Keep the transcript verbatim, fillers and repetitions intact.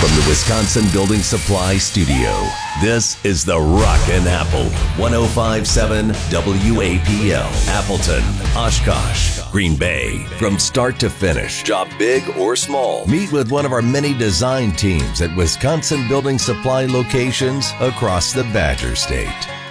From the Wisconsin Building Supply Studio, this is The Rockin' Apple, one oh five point seven W A P L, Appleton, Oshkosh, Green Bay. From start to finish, job big or small, meet with one of our many design teams at Wisconsin Building Supply locations across the Badger State.